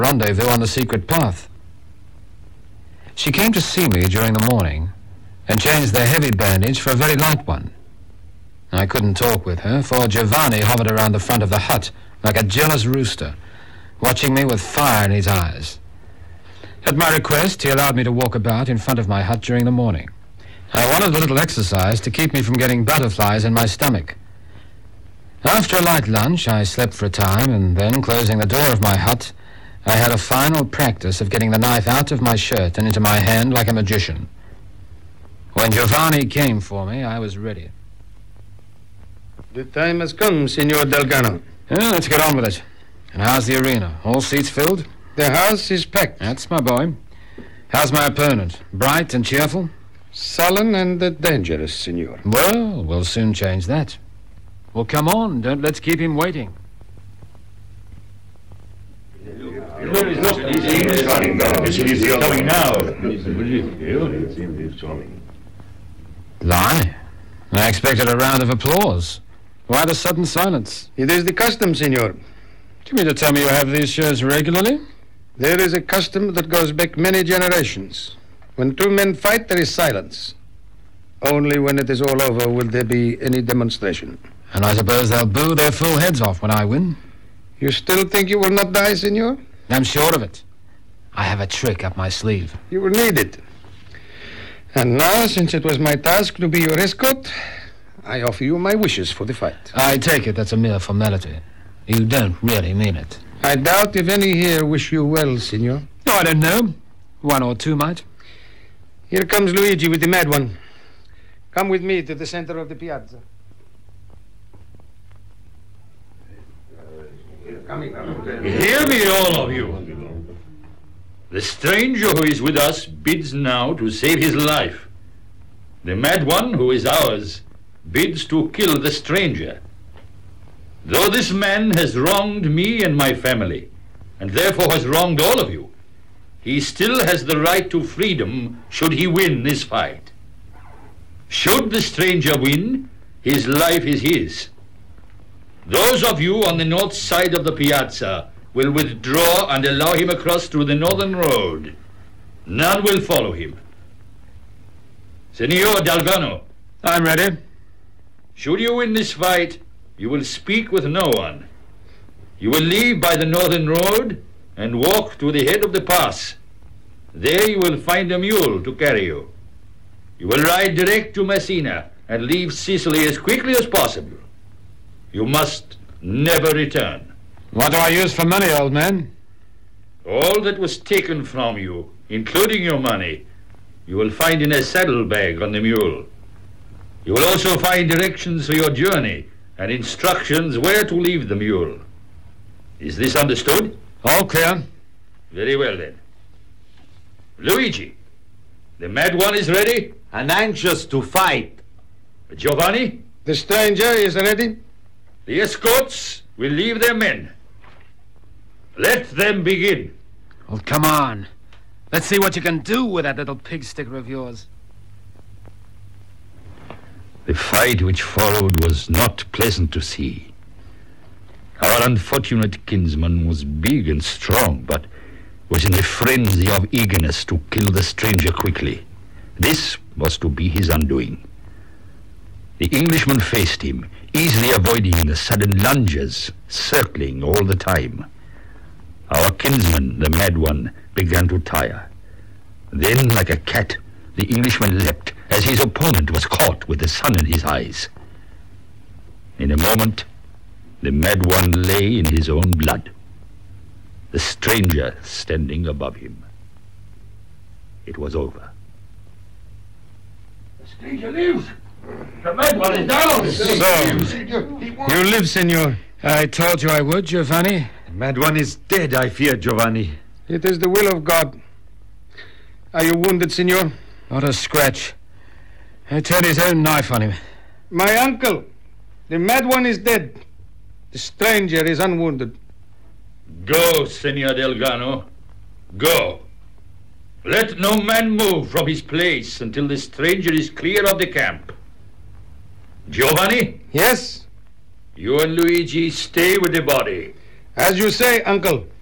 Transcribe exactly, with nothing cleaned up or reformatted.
rendezvous on the secret path. She came to see me during the morning and changed the heavy bandage for a very light one. I couldn't talk with her, for Giovanni hovered around the front of the hut like a jealous rooster, watching me with fire in his eyes. At my request, he allowed me to walk about in front of my hut during the morning. I wanted a little exercise to keep me from getting butterflies in my stomach. After a light lunch, I slept for a time, and then, closing the door of my hut, I had a final practice of getting the knife out of my shirt and into my hand like a magician. When Giovanni came for me, I was ready. The time has come, Signor Delgano. Yeah, let's get on with it. And how's the arena? All seats filled? The house is packed. That's my boy. How's my opponent? Bright and cheerful? Sullen and uh, dangerous, Signor. Well, we'll soon change that. Well, come on. Don't let's keep him waiting. He's coming now. He's coming now. Lie? I expected a round of applause. Why the sudden silence? It is the custom, Signor. Do you mean to tell me you have these shows regularly? There is a custom that goes back many generations. When two men fight, there is silence. Only when it is all over will there be any demonstration. And I suppose they'll boo their full heads off when I win. You still think you will not die, Signor? I'm sure of it. I have a trick up my sleeve. You will need it. And now, since it was my task to be your escort, I offer you my wishes for the fight. I take it that's a mere formality. You don't really mean it. I doubt if any here wish you well, Signor. Oh, I don't know. One or two might. Here comes Luigi with the mad one. Come with me to the center of the piazza. Hear me, all of you. The stranger who is with us bids now to save his life. The mad one who is ours bids to kill the stranger. Though this man has wronged me and my family, and therefore has wronged all of you, he still has the right to freedom should he win this fight. Should the stranger win, his life is his. Those of you on the north side of the piazza will withdraw and allow him across through the northern road. None will follow him. Signor Delgano. I'm ready. Should you win this fight, you will speak with no one. You will leave by the northern road and walk to the head of the pass. There you will find a mule to carry you. You will ride direct to Messina and leave Sicily as quickly as possible. You must never return. What do I use for money, old man? All that was taken from you, including your money, you will find in a saddlebag on the mule. You will also find directions for your journey and instructions where to leave the mule. Is this understood? All clear. Very well, then. Luigi, the mad one is ready? And anxious to fight. Giovanni? The stranger is ready. The escorts will leave their men. Let them begin. Oh, come on. Let's see what you can do with that little pig sticker of yours. The fight which followed was not pleasant to see. Our unfortunate kinsman was big and strong, but was in a frenzy of eagerness to kill the stranger quickly. This was to be his undoing. The Englishman faced him, easily avoiding the sudden lunges, circling all the time. Our kinsman, the mad one, began to tire. Then, like a cat, the Englishman leapt as his opponent was caught with the sun in his eyes. In a moment, the mad one lay in his own blood, the stranger standing above him. It was over. The stranger lives! The mad one is down! So, you live, Signor. I told you I would, Giovanni. The mad one is dead, I fear, Giovanni. It is the will of God. Are you wounded, Signor? Not a scratch. I turned his own knife on him. My uncle, the mad one is dead. The stranger is unwounded. Go, Senor Delgano. Go. Let no man move from his place until the stranger is clear of the camp. Giovanni? Yes? You and Luigi stay with the body. As you say, uncle.